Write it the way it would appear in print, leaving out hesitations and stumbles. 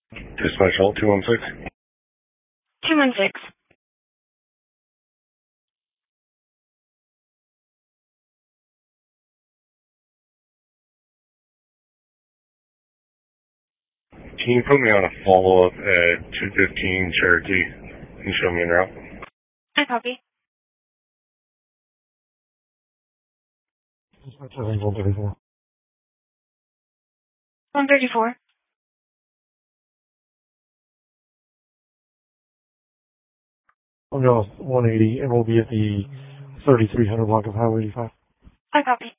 Dispatch Hall 216. 216. Can you put me on a follow-up at 215 Cherokee and show me en route? I copy. Dispatch 134. 134. I'll go 180, and we'll be at the 3300 block of Highway 85. I copy.